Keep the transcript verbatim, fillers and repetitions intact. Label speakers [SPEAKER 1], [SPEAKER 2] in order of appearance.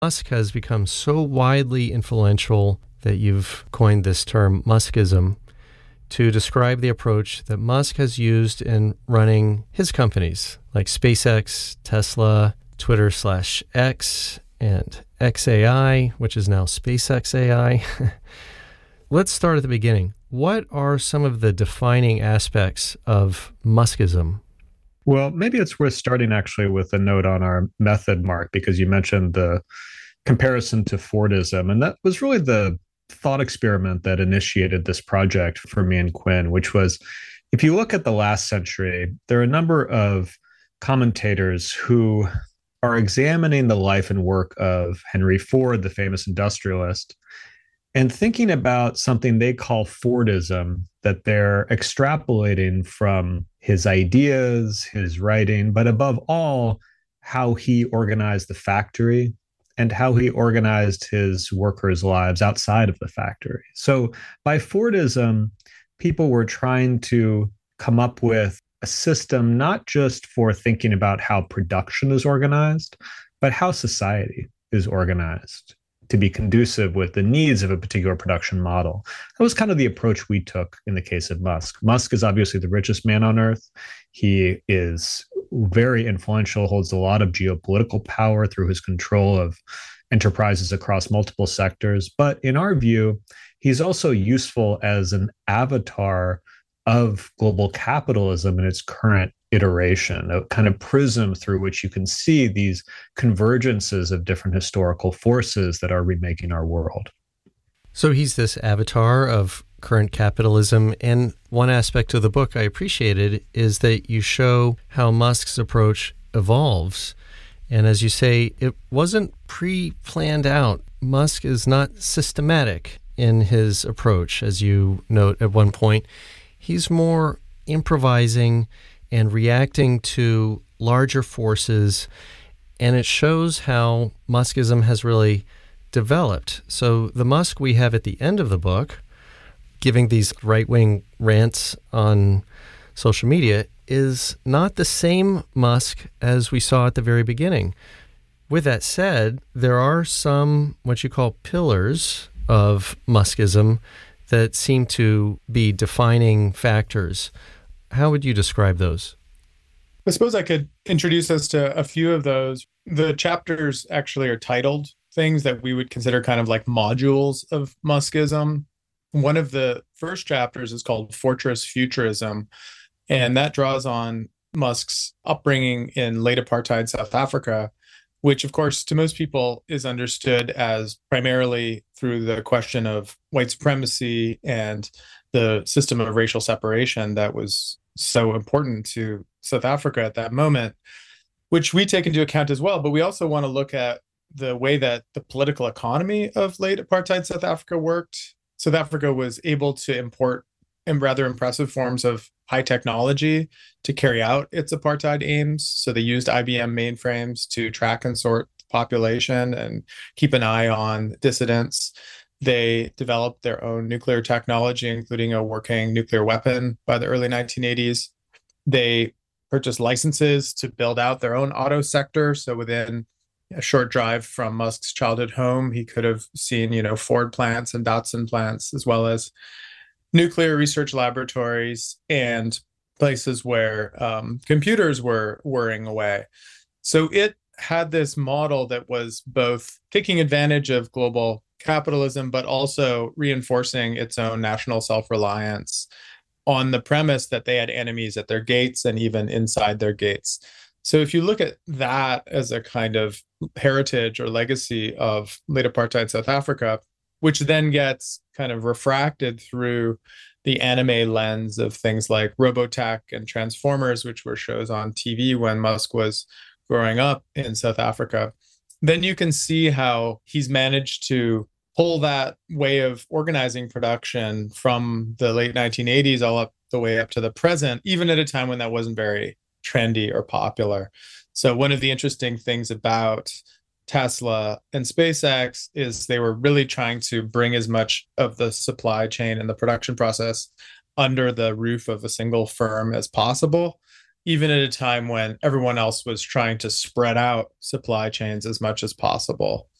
[SPEAKER 1] Musk has become so widely influential that you've coined this term Muskism to describe the approach that Musk has used in running his companies like SpaceX, Tesla, Twitter slash X, and X A I, which is now SpaceX A I. Let's start at the beginning. What are some of the defining aspects of Muskism?
[SPEAKER 2] Well, maybe it's worth starting actually with a note on our method, Mark, because you mentioned the comparison to Fordism. And that was really the thought experiment that initiated this project for me and Quinn, which was, if you look at the last century, there are a number of commentators who are examining the life and work of Henry Ford, the famous industrialist, and thinking about something they call Fordism, that they're extrapolating from his ideas, his writing, but above all, how he organized the factory and how he organized his workers' lives outside of the factory. So by Fordism, people were trying to come up with a system not just for thinking about how production is organized, but how society is organized to be conducive with the needs of a particular production model. That was kind of the approach we took in the case of Musk. Musk is obviously the richest man on earth. He is very influential, holds a lot of geopolitical power through his control of enterprises across multiple sectors. But in our view, he's also useful as an avatar of global capitalism in its current iteration, a kind of prism through which you can see these convergences of different historical forces that are remaking our world.
[SPEAKER 1] So he's this avatar of current capitalism. And one aspect of the book I appreciated is that you show how Musk's approach evolves. And as you say, it wasn't pre-planned out. Musk is not systematic in his approach, as you note at one point. He's more improvising and reacting to larger forces, and it shows how Muskism has really developed. So the Musk we have at the end of the book, giving these right-wing rants on social media, is not the same Musk as we saw at the very beginning. With that said, there are some what you call pillars of Muskism that seem to be defining factors. How would you describe those?
[SPEAKER 3] I suppose I could introduce us to a few of those. The chapters actually are titled things that we would consider kind of like modules of Muskism. One of the first chapters is called Fortress Futurism, and that draws on Musk's upbringing in late apartheid South Africa, which, of course, to most people is understood as primarily through the question of white supremacy and the system of racial separation that was so important to South Africa at that moment, which we take into account as well. But we also want to look at the way that the political economy of late apartheid South Africa worked. South Africa was able to import in rather impressive forms of high technology to carry out its apartheid aims. So they used I B M mainframes to track and sort the population and keep an eye on dissidents. They developed their own nuclear technology, including a working nuclear weapon by the early nineteen eighties. They purchased licenses to build out their own auto sector. So within a short drive from Musk's childhood home, he could have seen, you know, Ford plants and Datsun plants, as well as nuclear research laboratories and places where um, computers were whirring away. So it had this model that was both taking advantage of global capitalism, but also reinforcing its own national self-reliance on the premise that they had enemies at their gates and even inside their gates. So if you look at that as a kind of heritage or legacy of late apartheid South Africa, which then gets kind of refracted through the anime lens of things like Robotech and Transformers, which were shows on T V when Musk was growing up in South Africa, then you can see how he's managed to pull that way of organizing production from the late nineteen eighties all up the way up to the present, even at a time when that wasn't very trendy or popular. So one of the interesting things about Tesla and SpaceX is they were really trying to bring as much of the supply chain and the production process under the roof of a single firm as possible, even at a time when everyone else was trying to spread out supply chains as much as possible.